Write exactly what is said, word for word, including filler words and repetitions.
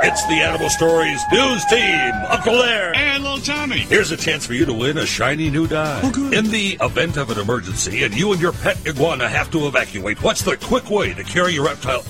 It's the Animal Stories News Team. Uncle Larry. And little Tommy. Here's a chance for you to win a shiny new dime. Oh, good. In the event of an emergency and you and your pet iguana have to evacuate, what's the quick way to carry your reptile